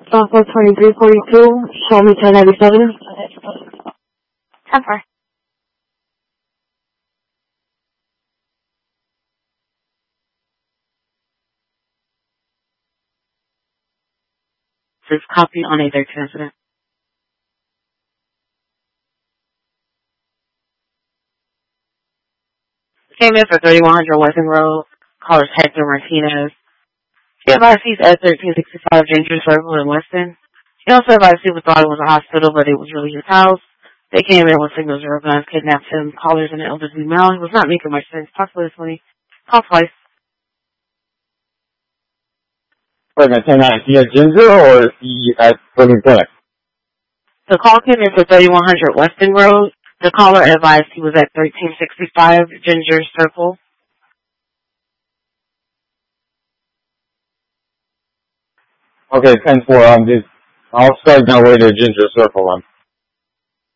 Software 2342, show me 1097. 10-4. This copy on a 13 incident. Came in for 3100 Weston Road. Caller's Hector Martinez. He advised he's at 1365 Ginger Circle in Weston. He also advised people thought it was a hospital, but it was really his house. They came in with signals of guns, kidnapped him. Callers in an elderly male. He was not making much sense. Possibly this money. Call twice. Wait a minute, 10-9. Is he at Ginger or is he at Living Clinic? The call came in for 3100 Weston Road. The caller advised he was at 1365 Ginger Circle. Okay, 10-4. I'll start my way to Ginger Circle.